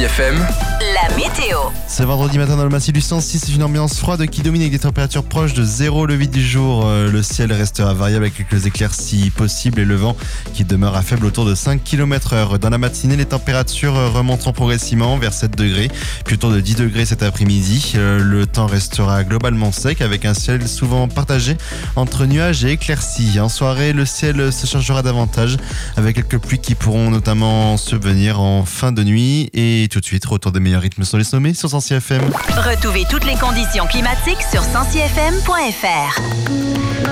Sancy FM, la météo. Ce vendredi matin dans le massif du Sancy, c'est une ambiance froide qui domine avec des températures proches de 0 lever du jour. Le ciel restera variable avec quelques éclaircies possibles et le vent qui demeure à faible autour de 5 km/h. Dans la matinée, les températures remonteront progressivement vers 7 degrés, puis autour de 10 degrés cet après-midi. Le temps restera globalement sec avec un ciel souvent partagé entre nuages et éclaircies. En soirée, le ciel se chargera davantage avec quelques pluies qui pourront notamment subvenir en fin de nuit. Et tout de suite, retour des meilleurs rythmes sur les sommets sur Sancy FM. Retrouvez toutes les conditions climatiques sur sancyfm.fr.